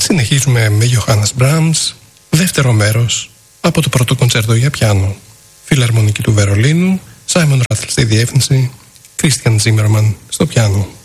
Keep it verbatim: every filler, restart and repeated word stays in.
Συνεχίζουμε με Johannes Brahms, δεύτερο μέρος από το πρώτο κοντσέρτο για πιάνο. Φιλαρμονική του Βερολίνου, Simon Rattle στη διεύθυνση, Christian Zimmerman στο πιάνο.